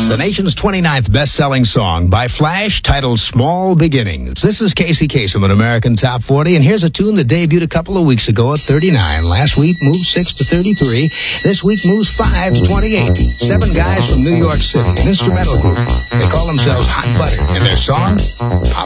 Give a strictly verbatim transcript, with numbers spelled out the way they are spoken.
The nation's twenty-ninth best-selling song by Flash, titled Small Beginnings. This is Casey Kasem on American Top forty, and here's a tune that debuted a couple of weeks ago at thirty-nine. Last week moved six to thirty-three. This week moves five to twenty-eight. Seven guys from New York City, an instrumental group. They call themselves Hot Butter, and their song, Pop